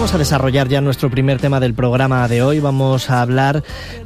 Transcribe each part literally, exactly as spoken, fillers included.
Vamos a desarrollar ya nuestro primer tema del programa de hoy. Vamos a hablar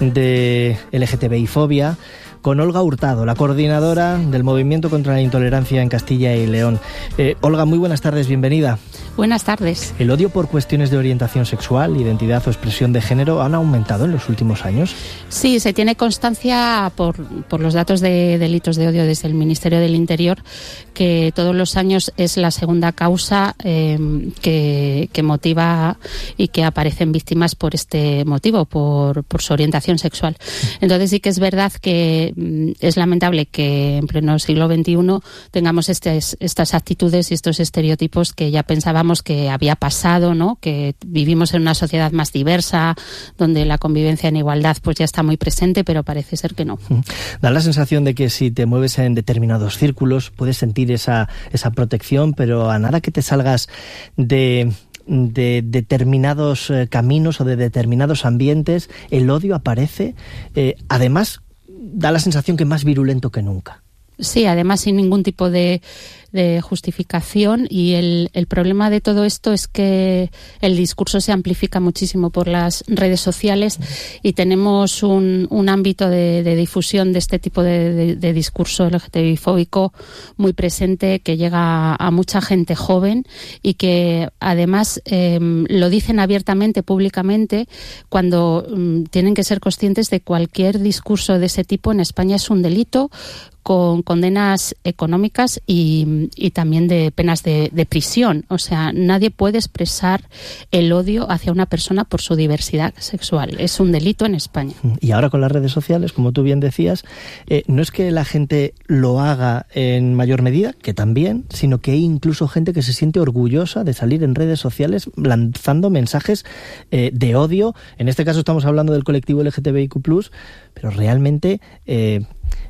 de L G T B I fobia con Olga Hurtado, la coordinadora del Movimiento contra la Intolerancia en Castilla y León. Eh, Olga, muy buenas tardes, bienvenida. Buenas tardes. ¿El odio por cuestiones de orientación sexual, identidad o expresión de género han aumentado en los últimos años? Sí, se tiene constancia por, por los datos de delitos de odio desde el Ministerio del Interior, que todos los años es la segunda causa eh, que, que motiva y que aparecen víctimas por este motivo, por, por su orientación sexual. Entonces sí que es verdad que mm, es lamentable que en pleno siglo veintiuno tengamos estas, estas actitudes y estos estereotipos que ya pensábamos que había pasado, ¿no? Que vivimos en una sociedad más diversa, donde la convivencia en igualdad pues ya está muy presente, pero parece ser que no. Da la sensación de que si te mueves en determinados círculos puedes sentir esa, esa protección, pero a nada que te salgas de... de determinados eh, caminos o de determinados ambientes, el odio aparece. Eh, además, da la sensación que más virulento que nunca. Sí, además sin ningún tipo de, de justificación, y el, el problema de todo esto es que el discurso se amplifica muchísimo por las redes sociales y tenemos un, un ámbito de, de difusión de este tipo de, de, de discurso L G T B I fóbico muy presente, que llega a mucha gente joven y que además eh, lo dicen abiertamente, públicamente, cuando um, tienen que ser conscientes de cualquier discurso de ese tipo en España es un delito, con condenas económicas y, y también de penas de, de prisión. O sea, nadie puede expresar el odio hacia una persona por su diversidad sexual. Es un delito en España. Y ahora con las redes sociales, como tú bien decías, eh, no es que la gente lo haga en mayor medida, que también, sino que hay incluso gente que se siente orgullosa de salir en redes sociales lanzando mensajes eh, de odio. En este caso estamos hablando del colectivo L G T B I Q plus, pero realmente... Eh,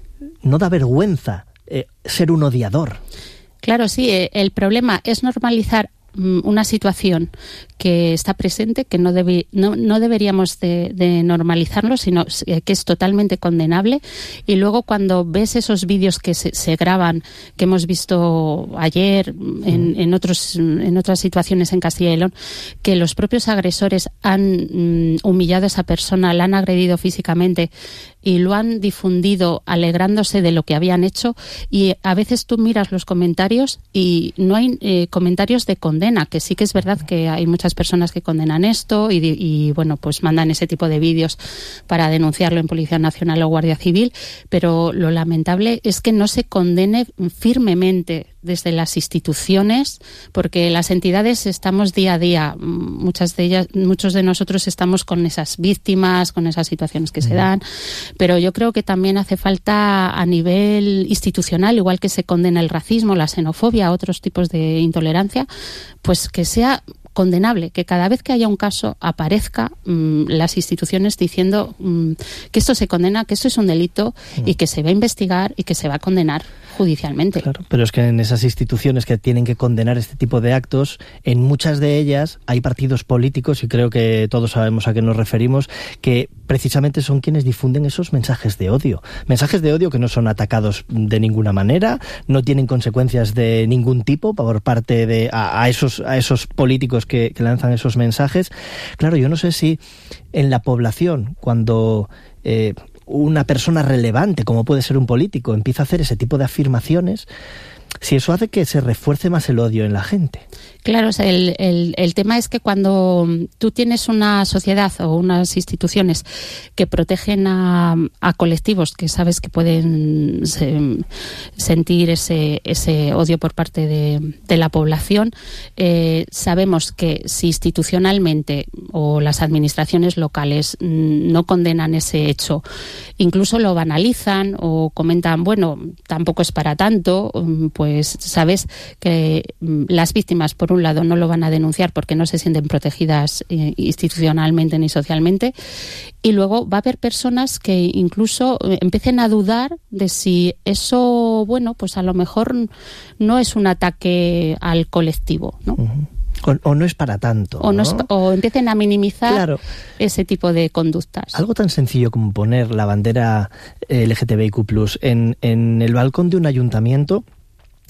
no da vergüenza eh, ser un odiador. Claro, sí. Eh, el problema es normalizar mm, una situación que está presente, que no, debe, no, no deberíamos de, de normalizarlo, sino que es totalmente condenable. Y luego cuando ves esos vídeos que se, se graban, que hemos visto ayer en, en, otros, en otras situaciones en Castilla y León, que los propios agresores han mm, humillado a esa persona, la han agredido físicamente y lo han difundido alegrándose de lo que habían hecho, y a veces tú miras los comentarios y no hay eh, comentarios de condena, que sí que es verdad que hay muchas personas que condenan esto y, y bueno, pues mandan ese tipo de vídeos para denunciarlo en Policía Nacional o Guardia Civil, pero lo lamentable es que no se condene firmemente desde las instituciones, porque las entidades estamos día a día, muchas de ellas, muchos de nosotros estamos con esas víctimas, con esas situaciones que se dan, pero yo creo que también hace falta a nivel institucional, igual que se condena el racismo, la xenofobia, otros tipos de intolerancia, pues que sea condenable, que cada vez que haya un caso aparezca mmm, las instituciones diciendo mmm, que esto se condena, que esto es un delito y que se va a investigar y que se va a condenar judicialmente. Claro, pero es que en esas instituciones que tienen que condenar este tipo de actos, en muchas de ellas hay partidos políticos, y creo que todos sabemos a qué nos referimos, que precisamente son quienes difunden esos mensajes de odio. Mensajes de odio que no son atacados de ninguna manera, no tienen consecuencias de ningún tipo por parte de a, a esos a esos políticos que, que lanzan esos mensajes. Claro, yo no sé si en la población, cuando eh, una persona relevante, como puede ser un político, empieza a hacer ese tipo de afirmaciones, si eso hace que se refuerce más el odio en la gente. Claro, o sea, el, el, el tema es que cuando tú tienes una sociedad o unas instituciones que protegen a, a colectivos que sabes que pueden se, sentir ese, ese odio por parte de, de la población, eh, sabemos que si institucionalmente o las administraciones locales no condenan ese hecho, incluso lo banalizan o comentan, bueno, tampoco es para tanto, pues sabes que las víctimas, por un lado, no lo van a denunciar porque no se sienten protegidas eh, institucionalmente ni socialmente, y luego va a haber personas que incluso empiecen a dudar de si eso, bueno, pues a lo mejor no es un ataque al colectivo, ¿no? Uh-huh. O, o no es para tanto, o, no ¿no? es, o empiecen a minimizar claro. ese tipo de conductas. Algo tan sencillo como poner la bandera L G T B I Q plus en, en el balcón de un ayuntamiento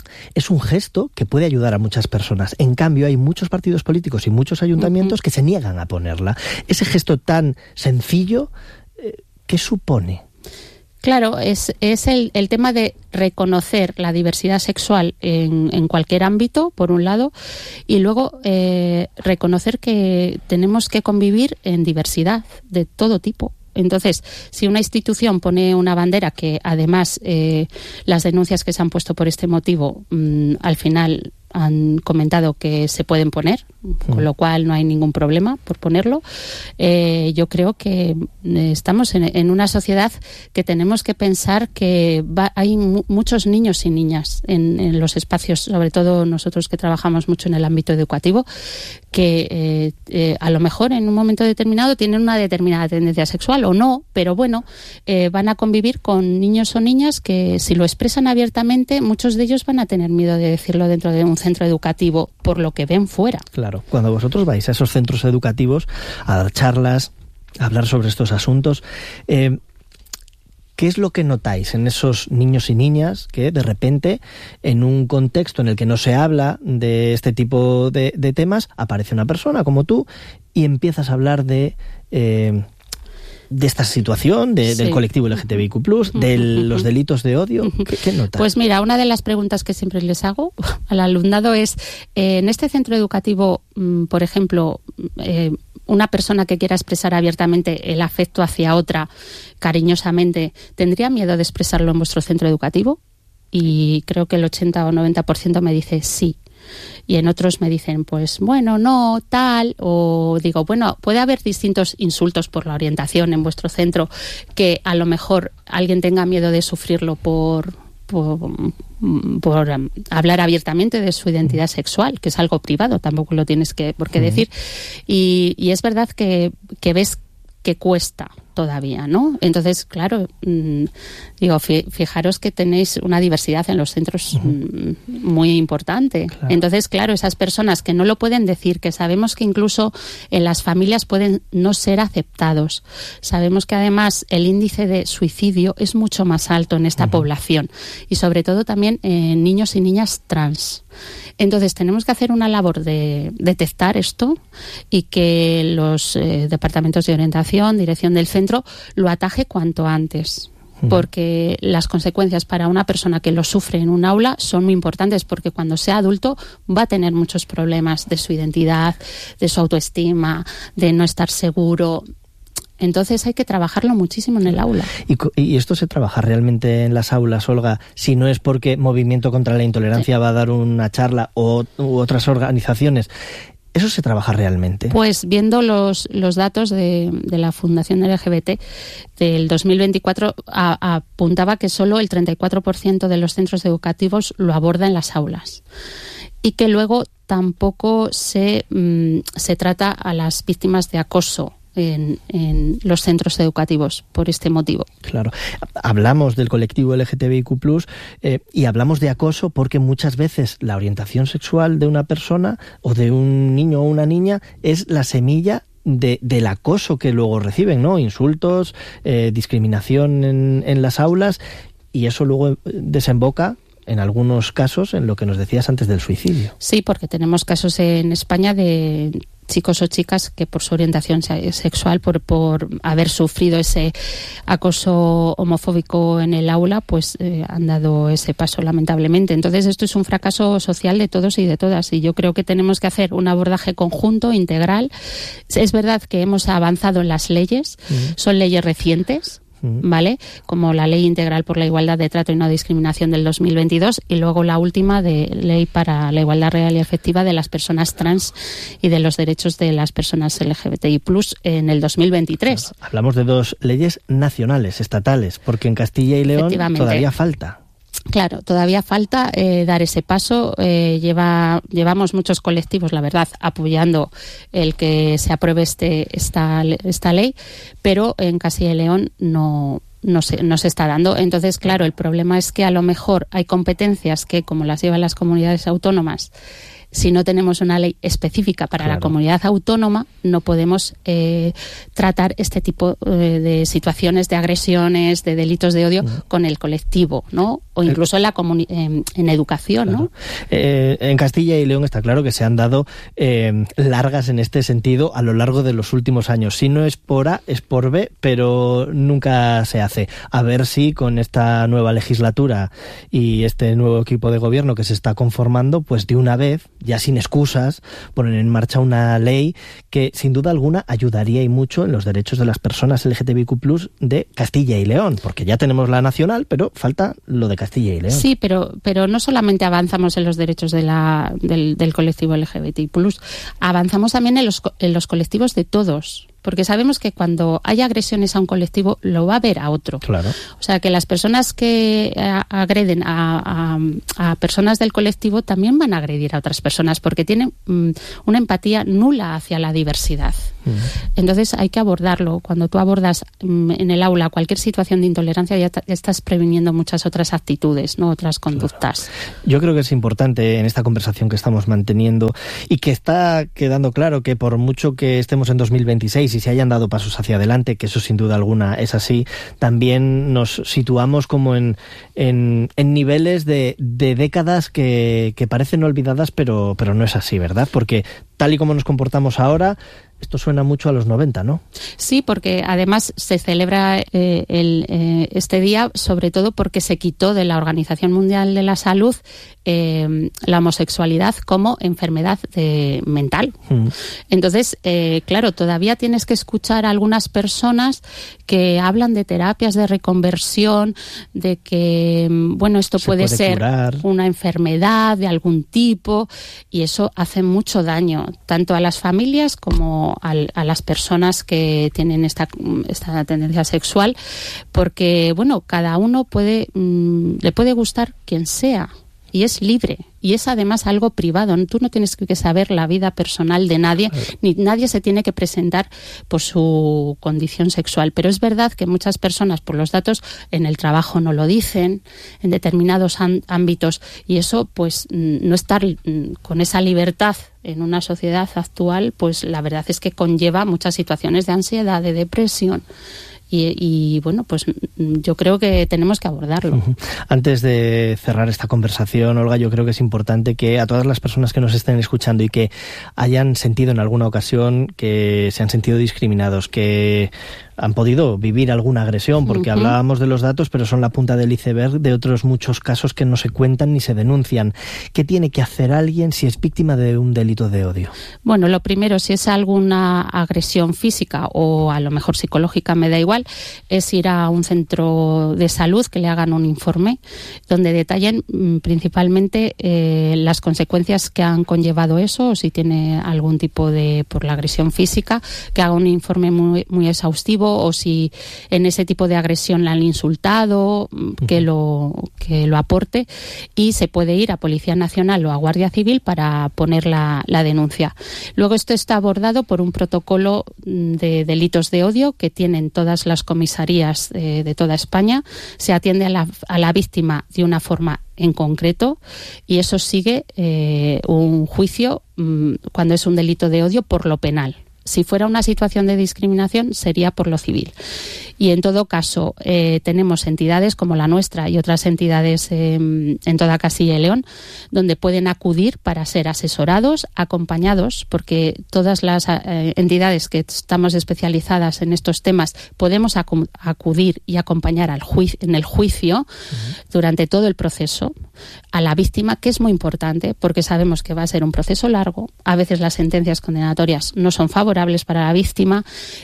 es un gesto que puede ayudar a muchas personas. En cambio, hay muchos partidos políticos y muchos ayuntamientos uh-huh. que se niegan a ponerla. Ese gesto tan sencillo, ¿qué supone? Claro, es, es el, el tema de reconocer la diversidad sexual en, en cualquier ámbito, por un lado, y luego eh, reconocer que tenemos que convivir en diversidad de todo tipo. Entonces, si una institución pone una bandera que, además, eh, las denuncias que se han puesto por este motivo, mmm, al final han comentado que se pueden poner, con lo cual no hay ningún problema por ponerlo. Eh, yo creo que estamos en, en una sociedad que tenemos que pensar que va, hay mu- muchos niños y niñas en, en los espacios, sobre todo nosotros que trabajamos mucho en el ámbito educativo, que eh, eh, a lo mejor en un momento determinado tienen una determinada tendencia sexual o no, pero bueno, eh, van a convivir con niños o niñas que, si lo expresan abiertamente, muchos de ellos van a tener miedo de decirlo dentro de un centro educativo por lo que ven fuera. Claro, cuando vosotros vais a esos centros educativos a dar charlas, a hablar sobre estos asuntos, eh, ¿qué es lo que notáis en esos niños y niñas que de repente, en un contexto en el que no se habla de este tipo de, de temas, aparece una persona como tú y empiezas a hablar de... Eh, de esta situación, de, sí. del colectivo L G T B I Q plus, de los delitos de odio? ¿Qué, qué notas? Pues mira, una de las preguntas que siempre les hago al alumnado es, eh, en este centro educativo, mmm, por ejemplo, eh, una persona que quiera expresar abiertamente el afecto hacia otra, cariñosamente, ¿tendría miedo de expresarlo en vuestro centro educativo? Y creo que el ochenta o noventa por ciento me dice sí. Y en otros me dicen, pues bueno, no, tal, o digo, bueno, puede haber distintos insultos por la orientación en vuestro centro que a lo mejor alguien tenga miedo de sufrirlo por, por, por um, hablar abiertamente de su identidad sexual, que es algo privado, tampoco lo tienes que por qué decir. Y, y es verdad que, que ves que cuesta todavía, ¿no? Entonces, claro, mmm, digo, fijaros que tenéis una diversidad en los centros uh-huh. mmm, muy importante. Claro. Entonces, claro, esas personas que no lo pueden decir, que sabemos que incluso en las familias pueden no ser aceptados. Sabemos que además el índice de suicidio es mucho más alto en esta uh-huh. población y sobre todo también en niños y niñas trans. Entonces, tenemos que hacer una labor de detectar esto y que los eh, departamentos de orientación, dirección del centro, lo ataje cuanto antes. Porque las consecuencias para una persona que lo sufre en un aula son muy importantes, porque cuando sea adulto va a tener muchos problemas de su identidad, de su autoestima, de no estar seguro. Entonces hay que trabajarlo muchísimo en el aula. ¿Y, y esto se trabaja realmente en las aulas, Olga? Si no es porque Movimiento contra la Intolerancia sí. va a dar una charla o u otras organizaciones, ¿eso se trabaja realmente? Pues viendo los, los datos de, de la Fundación L G B T del dos mil veinticuatro, a, apuntaba que solo el treinta y cuatro por ciento de los centros educativos lo aborda en las aulas. Y que luego tampoco se, mmm, se trata a las víctimas de acoso En, en los centros educativos por este motivo. Claro. Hablamos del colectivo L G T B I Q plus, eh, y hablamos de acoso porque muchas veces la orientación sexual de una persona o de un niño o una niña es la semilla de, del acoso que luego reciben, ¿no? Insultos, eh, discriminación en, en las aulas, y eso luego desemboca en algunos casos en lo que nos decías antes del suicidio. Sí, porque tenemos casos en España de chicos o chicas que por su orientación sexual, por, por haber sufrido ese acoso homofóbico en el aula, pues eh, han dado ese paso lamentablemente. Entonces esto es un fracaso social de todos y de todas, y yo creo que tenemos que hacer un abordaje conjunto, integral. Es verdad que hemos avanzado en las leyes, mm. son leyes recientes, ¿vale? Como la Ley Integral por la Igualdad de Trato y No Discriminación del dos mil veintidós, y luego la última de Ley para la Igualdad Real y Efectiva de las Personas Trans y de los Derechos de las Personas L G B T I plus en el dos mil veintitrés. Claro, hablamos de dos leyes nacionales, estatales, porque en Castilla y León todavía falta. Claro, todavía falta eh, dar ese paso. Eh, lleva, llevamos muchos colectivos, la verdad, apoyando el que se apruebe este esta, esta ley, pero en Castilla y León no, no, se, no se está dando. Entonces, claro, el problema es que a lo mejor hay competencias que, como las llevan las comunidades autónomas, si no tenemos una ley específica para claro. la comunidad autónoma, no podemos eh, tratar este tipo eh, de situaciones, de agresiones, de delitos de odio mm. con el colectivo, ¿no? o incluso en la comuni- en, en educación, claro. ¿no? Eh, en Castilla y León está claro que se han dado eh, largas en este sentido a lo largo de los últimos años. Si no es por A, es por B, pero nunca se hace. A ver si con esta nueva legislatura y este nuevo equipo de gobierno que se está conformando, pues de una vez, ya sin excusas, ponen en marcha una ley que sin duda alguna ayudaría y mucho en los derechos de las personas L G T B I Q plus de Castilla y León, porque ya tenemos la nacional, pero falta lo de Castilla y León. Sí, pero, pero no solamente avanzamos en los derechos de la, del, del colectivo L G B T I plus, avanzamos también en los, en los colectivos de todos. Porque sabemos que cuando hay agresiones a un colectivo, lo va a ver a otro. Claro. O sea, que las personas que a, agreden a, a, a personas del colectivo también van a agredir a otras personas, porque tienen um, una empatía nula hacia la diversidad. Uh-huh. Entonces hay que abordarlo. Cuando tú abordas um, en el aula cualquier situación de intolerancia, ya, t- ya estás previniendo muchas otras actitudes, no otras conductas. Claro. Yo creo que es importante en esta conversación que estamos manteniendo y que está quedando claro que por mucho que estemos en dos mil veintiséis y se hayan dado pasos hacia adelante, que eso sin duda alguna es así, también nos situamos como en, en, en niveles de, de décadas que, que parecen olvidadas, pero, pero no es así, ¿verdad? Porque tal y como nos comportamos ahora, esto suena mucho a los noventa, ¿no? Sí, porque además se celebra eh, el, eh, este día sobre todo porque se quitó de la Organización Mundial de la Salud eh, la homosexualidad como enfermedad de, mental. Mm. Entonces, eh, claro, todavía tienes que escuchar a algunas personas que hablan de terapias de reconversión, de que, bueno, esto puede, puede ser curar. Una enfermedad de algún tipo, y eso hace mucho daño, tanto a las familias como a, a las personas que tienen esta, esta tendencia sexual, porque, bueno, cada uno puede, mmm, le puede gustar quien sea, y es libre. Y es además algo privado. Tú no tienes que saber la vida personal de nadie, ni nadie se tiene que presentar por su condición sexual. Pero es verdad que muchas personas, por los datos, en el trabajo no lo dicen, en determinados án- ámbitos, y eso, pues, no estar con esa libertad en una sociedad actual, pues la verdad es que conlleva muchas situaciones de ansiedad, de depresión. Y, y bueno, pues yo creo que tenemos que abordarlo. Uh-huh. Antes de cerrar esta conversación, Olga, yo creo que es importante que a todas las personas que nos estén escuchando y que hayan sentido en alguna ocasión que se han sentido discriminados, que han podido vivir alguna agresión, porque uh-huh. hablábamos de los datos, pero son la punta del iceberg de otros muchos casos que no se cuentan ni se denuncian. ¿Qué tiene que hacer alguien si es víctima de un delito de odio? Bueno, lo primero, si es alguna agresión física o a lo mejor psicológica, me da igual, es ir a un centro de salud que le hagan un informe donde detallen mmm, principalmente eh, las consecuencias que han conllevado eso, o si tiene algún tipo de, por la agresión física, que haga un informe muy, muy exhaustivo, o si en ese tipo de agresión la han insultado, que lo, que lo aporte, y se puede ir a Policía Nacional o a Guardia Civil para poner la, la denuncia. Luego esto está abordado por un protocolo de delitos de odio que tienen todas las comisarías de, de toda España. Se atiende a la, a la víctima de una forma en concreto, y eso sigue eh, un juicio mmm, cuando es un delito de odio por lo penal. Si fuera una situación de discriminación, sería por lo civil. Y en todo caso, eh, tenemos entidades como la nuestra y otras entidades eh, en toda Castilla y León, donde pueden acudir para ser asesorados, acompañados, porque todas las eh, entidades que estamos especializadas en estos temas podemos acu- acudir y acompañar al juicio, en el juicio uh-huh. durante todo el proceso a la víctima, que es muy importante, porque sabemos que va a ser un proceso largo. A veces las sentencias condenatorias no son favorables para la víctima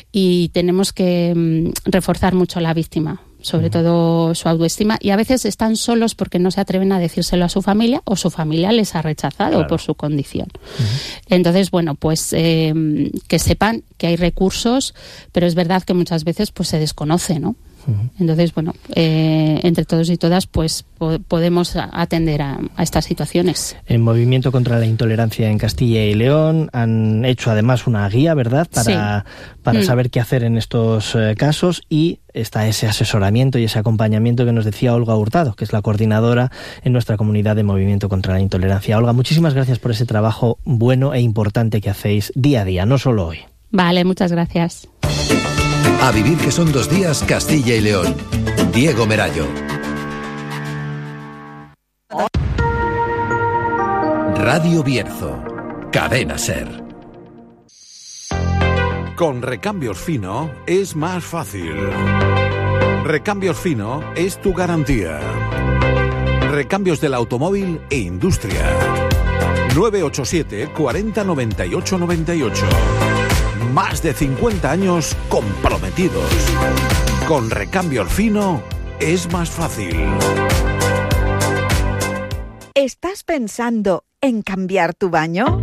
y tenemos que mm, reforzar mucho a la víctima, sobre uh-huh. todo su autoestima, y a veces están solos porque no se atreven a decírselo a su familia, o su familia les ha rechazado claro. por su condición. Uh-huh. Entonces, bueno, pues eh, que sepan que hay recursos, pero es verdad que muchas veces pues se desconoce, ¿no? Entonces, bueno, eh, entre todos y todas, pues po- podemos atender a, a estas situaciones. En Movimiento contra la Intolerancia en Castilla y León han hecho además una guía, ¿verdad?, para, sí. para mm. saber qué hacer en estos eh, casos, y está ese asesoramiento y ese acompañamiento que nos decía Olga Hurtado, que es la coordinadora en nuestra comunidad de Movimiento contra la Intolerancia. Olga, muchísimas gracias por ese trabajo bueno e importante que hacéis día a día, no solo hoy. Vale, muchas gracias. A vivir, que son dos días, Castilla y León. Diego Merallo. Radio Bierzo, Cadena Ser. Con Recambios Fino es más fácil. Recambios Fino es tu garantía. Recambios del automóvil e industria. nueve ocho siete, cuarenta, noventa y ocho, noventa y ocho. Más de cincuenta años comprometidos. Con Recambios Fino es más fácil. ¿Estás pensando en cambiar tu baño?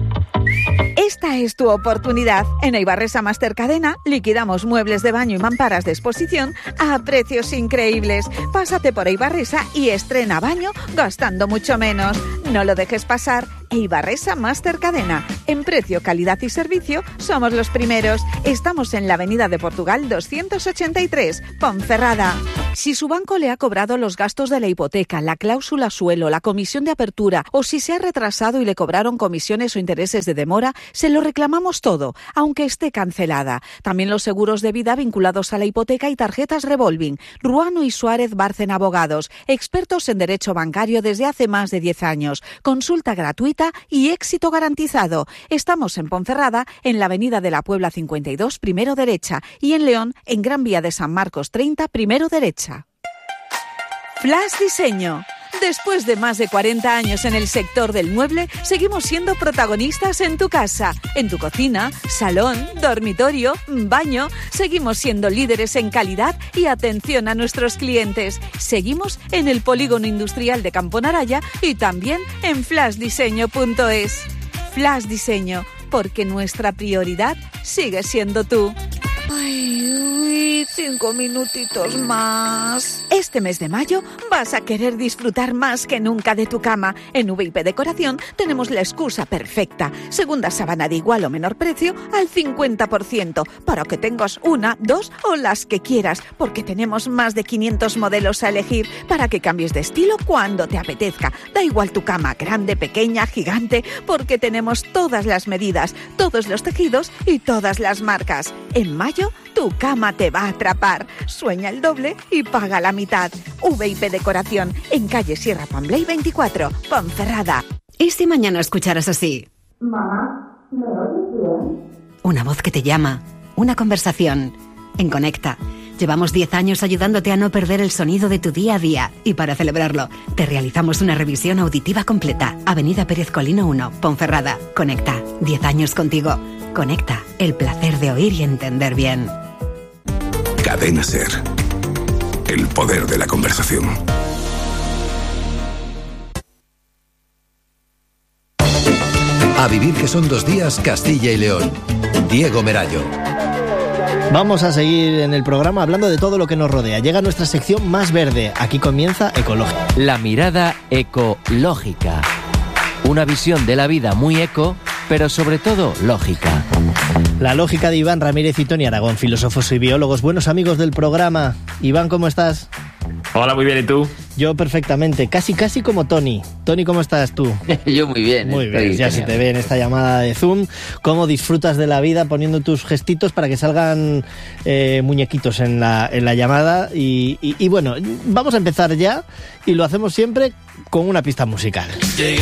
Esta es tu oportunidad. En Eibarresa Master Cadena liquidamos muebles de baño y mamparas de exposición a precios increíbles. Pásate por Eibarresa y estrena baño gastando mucho menos. No lo dejes pasar. Eibarresa Master Cadena. En precio, calidad y servicio somos los primeros. Estamos en la Avenida de Portugal doscientos ochenta y tres, Ponferrada. Si su banco le ha cobrado los gastos de la hipoteca, la cláusula suelo, la comisión de apertura o si se ha retrasado y le cobraron comisiones o intereses de demora, se lo reclamamos todo, aunque esté cancelada. También los seguros de vida vinculados a la hipoteca y tarjetas revolving. Ruano y Suárez Bárcen Abogados, expertos en derecho bancario desde hace más de diez años. Consulta gratuita y éxito garantizado. Estamos en Ponferrada, en la Avenida de la Puebla cincuenta y dos, primero derecha, y en León, en Gran Vía de San Marcos treinta, primero derecha. Flash Diseño. Después de más de cuarenta años en el sector del mueble, seguimos siendo protagonistas en tu casa, en tu cocina, salón, dormitorio, baño. Seguimos siendo líderes en calidad y atención a nuestros clientes. Seguimos en el Polígono Industrial de Campo Naraya y también en flash diseño punto es. Flash Diseño, porque nuestra prioridad sigue siendo tú. Ay, uy, cinco minutitos más. Este mes de mayo vas a querer disfrutar más que nunca de tu cama. En V I P Decoración tenemos la excusa perfecta. Segunda sábana de igual o menor precio al cincuenta por ciento para que tengas una, dos o las que quieras, porque tenemos más de quinientos modelos a elegir para que cambies de estilo cuando te apetezca. Da igual tu cama, grande, pequeña, gigante, porque tenemos todas las medidas, todos los tejidos y todas las marcas. En mayo tu cama te va a atrapar. Sueña el doble y paga la mitad. V I P Decoración, en calle Sierra Pambley veinticuatro, Ponferrada. ¿Y si mañana escucharas así? Mamá, ¿me oyes bien? Una voz que te llama, una conversación. En Conecta, llevamos diez años ayudándote a no perder el sonido de tu día a día. Y para celebrarlo, te realizamos una revisión auditiva completa. Avenida Pérez Colino uno, Ponferrada. Conecta, diez años contigo. Conecta, el placer de oír y entender bien. Cadena Ser. El poder de la conversación. A vivir que son dos días, Castilla y León. Diego Merallo. Vamos a seguir en el programa hablando de todo lo que nos rodea. Llega nuestra sección más verde. Aquí comienza Ecológica. La mirada ecológica. Una visión de la vida muy eco, pero sobre todo lógica. La lógica de Iván Ramírez y Tony Aragón, filósofos y biólogos, buenos amigos del programa. Iván, ¿cómo estás? Hola, muy bien, ¿y tú? Yo perfectamente, casi casi como Tony. Tony, ¿cómo estás tú? Yo muy bien. Muy bien, ya se te ve en esta llamada de Zoom. ¿Cómo disfrutas de la vida poniendo tus gestitos para que salgan eh, muñequitos en la, en la llamada? Y, y, y bueno, vamos a empezar ya y lo hacemos siempre con una pista musical.